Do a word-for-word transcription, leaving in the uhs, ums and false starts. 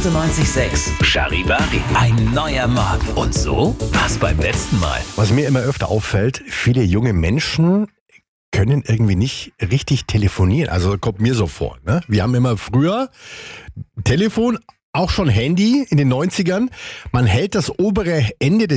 achtundneunzig Komma sechs Charivari. Ein neuer Morgen. Und so war's beim letzten Mal. Was mir immer öfter auffällt, viele junge Menschen können irgendwie nicht richtig telefonieren. Also kommt mir so vor. Ne? Wir haben immer früher Telefon, auch schon Handy in den neunzigern. Man hält das obere Ende des